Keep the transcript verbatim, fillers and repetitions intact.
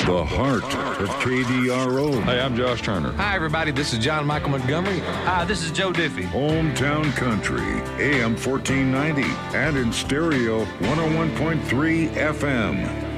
The heart of K D R O. Hey, I'm Josh Turner. Hi, everybody. This is John Michael Montgomery. Hi, this is Joe Diffie. Hometown Country, A M fourteen ninety, and in stereo, one oh one point three F M.